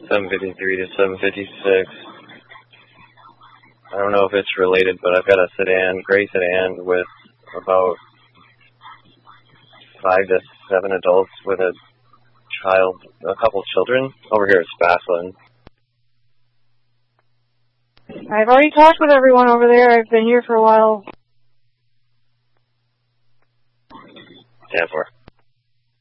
753 to 756. I don't know if it's related, but I've got a gray sedan with about 5 to 7 adults with a couple children. Over here at Spaslin. I've already talked with everyone over there. I've been here for a while. 10-4.